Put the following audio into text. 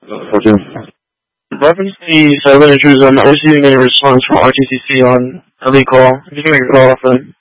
Okay. Reference the Southern Intruders, I'm not receiving any response from RTCC on a lead call. If you can make a call off them.